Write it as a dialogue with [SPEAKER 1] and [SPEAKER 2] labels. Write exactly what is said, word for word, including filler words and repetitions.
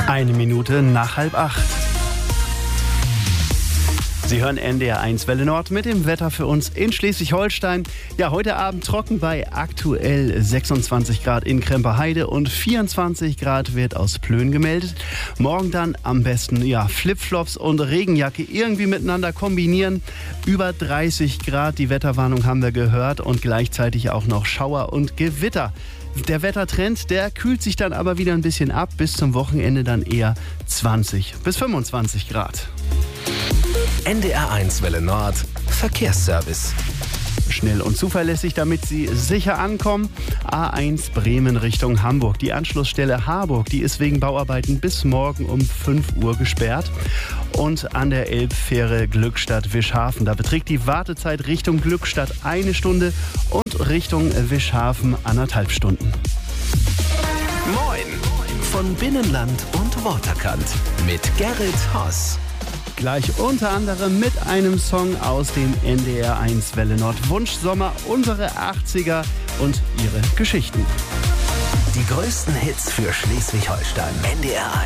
[SPEAKER 1] Eine Minute nach halb acht. Sie hören N D R eins Welle Nord mit dem Wetter für uns in Schleswig-Holstein. Ja, heute Abend trocken bei aktuell sechsundzwanzig Grad in Kremper-Heide und vierundzwanzig Grad wird aus Plön gemeldet. Morgen dann am besten ja Flipflops und Regenjacke irgendwie miteinander kombinieren. Über dreißig Grad, die Wetterwarnung haben wir gehört, und gleichzeitig auch noch Schauer und Gewitter. Der Wettertrend, der kühlt sich dann aber wieder ein bisschen ab. Bis zum Wochenende dann eher zwanzig bis fünfundzwanzig Grad.
[SPEAKER 2] N D R eins Welle Nord Verkehrsservice.
[SPEAKER 1] Schnell und zuverlässig, damit Sie sicher ankommen. A eins Bremen Richtung Hamburg. Die Anschlussstelle Harburg, die ist wegen Bauarbeiten bis morgen um fünf Uhr gesperrt. Und an der Elbfähre Glückstadt-Wischhafen, da beträgt die Wartezeit Richtung Glückstadt eine Stunde und Richtung Wischhafen anderthalb Stunden.
[SPEAKER 2] Moin von Binnenland und Waterkant mit Gerrit Hoss.
[SPEAKER 1] Gleich unter anderem mit einem Song aus dem N D R eins Welle Nord Wunschsommer, unsere achtziger und ihre Geschichten.
[SPEAKER 2] Die größten Hits für Schleswig-Holstein. N D R eins.